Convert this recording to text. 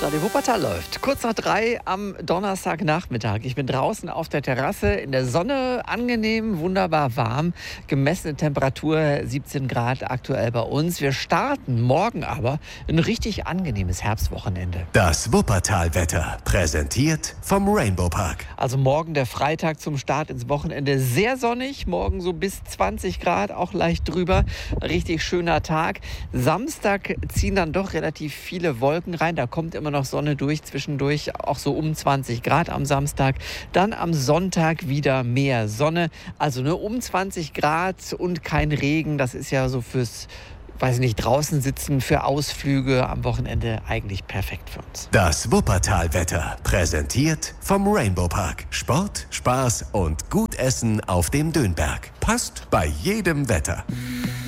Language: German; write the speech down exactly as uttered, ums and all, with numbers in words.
Radio Wuppertal läuft. Kurz nach drei am Donnerstagnachmittag. Ich bin draußen auf der Terrasse in der Sonne, angenehm, wunderbar warm. Gemessene Temperatur siebzehn Grad aktuell bei uns. Wir starten morgen aber ein richtig angenehmes Herbstwochenende. Das Wuppertal-Wetter, präsentiert vom Rainbow Park. Also morgen der Freitag zum Start ins Wochenende. Sehr sonnig, morgen so bis zwanzig Grad, auch leicht drüber. Richtig schöner Tag. Samstag ziehen dann doch relativ viele Wolken rein. Da kommt immer noch Sonne durch, zwischendurch auch so um zwanzig Grad am Samstag. Dann am Sonntag wieder mehr Sonne, also nur um zwanzig Grad und kein Regen. Das ist ja so fürs, weiß nicht, draußen sitzen, für Ausflüge am Wochenende eigentlich perfekt für uns. Das Wuppertal-Wetter, präsentiert vom Rainbow Park. Sport, Spaß und gut Essen auf dem Dönberg. Passt bei jedem Wetter.